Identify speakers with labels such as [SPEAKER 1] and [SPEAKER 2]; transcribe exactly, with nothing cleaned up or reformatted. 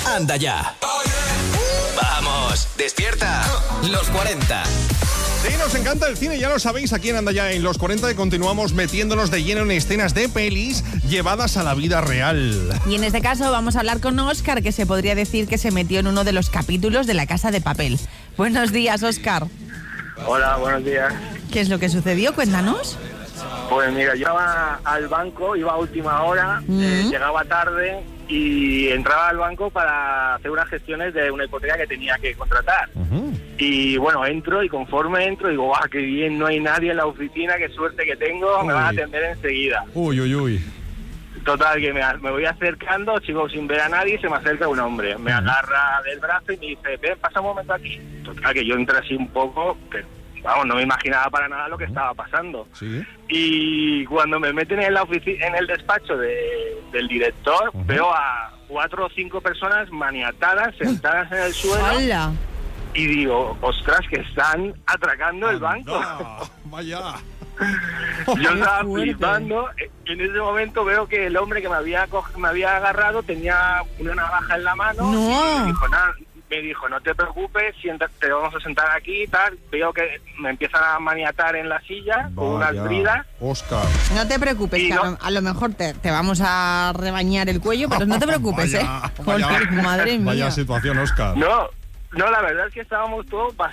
[SPEAKER 1] Anda ya. Vamos, despierta. Los cuarenta.
[SPEAKER 2] Sí, nos encanta el cine, ya lo sabéis, aquí en Anda Ya en Los cuarenta, y continuamos metiéndonos de lleno en escenas de pelis llevadas a la vida real.
[SPEAKER 3] Y en este caso vamos a hablar con Óscar, que se podría decir que se metió en uno de los capítulos de La Casa de Papel. Buenos días, Óscar.
[SPEAKER 4] Hola, buenos días.
[SPEAKER 3] ¿Qué es lo que sucedió? Cuéntanos.
[SPEAKER 4] Pues mira, yo iba al banco, iba a última hora, mm. eh, llegaba tarde y entraba al banco para hacer unas gestiones de una hipoteca que tenía que contratar. Uh-huh. Y bueno, entro y conforme entro digo, ¡guau, qué bien! No hay nadie en la oficina, qué suerte que tengo, uy. Me van a atender enseguida.
[SPEAKER 2] Uy, uy, uy.
[SPEAKER 4] Total, que me, me voy acercando, sigo sin ver a nadie, y se me acerca un hombre. Me uh-huh. agarra del brazo y me dice, ven, pasa un momento aquí. Total, que yo entré así un poco, pero vamos, no me imaginaba para nada lo que estaba pasando. ¿Sí? Y cuando me meten en la oficina, en el despacho de, del director, uh-huh. veo a cuatro o cinco personas maniatadas, sentadas en el suelo.
[SPEAKER 3] ¡Hala!
[SPEAKER 4] Y digo, ostras, que están atracando el banco.
[SPEAKER 2] Vaya.
[SPEAKER 4] Yo estaba flipando. En ese momento veo que el hombre que me había co- me había agarrado tenía una navaja en la mano.
[SPEAKER 3] No.
[SPEAKER 4] Y me dijo, nada, me dijo, no te preocupes, siéntate, te vamos a sentar aquí y tal. Veo que me empiezan a maniatar en la silla. Vaya, con unas bridas.
[SPEAKER 2] Óscar.
[SPEAKER 3] No te preocupes, que no. a, lo, a lo mejor te, te vamos a rebañar el cuello, pero no te preocupes,
[SPEAKER 2] vaya,
[SPEAKER 3] ¿eh?
[SPEAKER 2] Vaya,
[SPEAKER 3] Madre mía.
[SPEAKER 2] Vaya situación, Óscar.
[SPEAKER 4] No. No, la verdad es que estábamos todos